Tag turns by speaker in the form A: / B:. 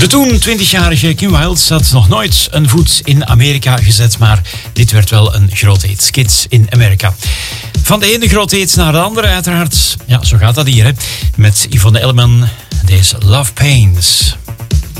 A: De toen 20-jarige Kim Wilde had nog nooit een voet in Amerika gezet, maar dit werd wel een grote hit. Kids in America. Van de ene grote hit naar de andere uiteraard. Ja, zo gaat dat hier, hè. Met Yvonne Elleman, deze Love Pains.